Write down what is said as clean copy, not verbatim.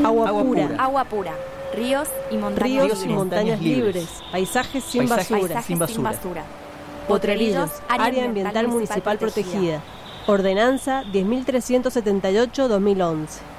Agua pura. Ríos y montañas libres. Paisajes sin basura. Potrerillos, Área Ambiental Municipal Protegida. Ordenanza 10.378-2011.